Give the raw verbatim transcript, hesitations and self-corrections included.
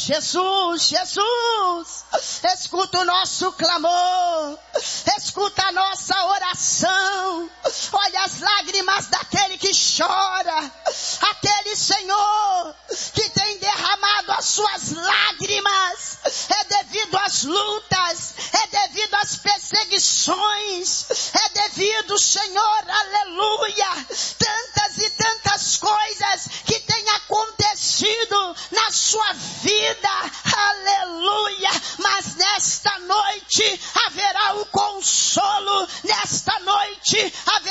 Jesus, Jesus, escuta o nosso clamor, escuta a nossa oração. Olha as lágrimas daquele que chora, aquele Senhor que tem derramado as suas lágrimas. É devido às lutas, é devido às perseguições, é devido, Senhor, aleluia, tantas e tantas coisas que têm acontecido na sua vida, aleluia. Mas nesta noite haverá um consolo, nesta noite haverá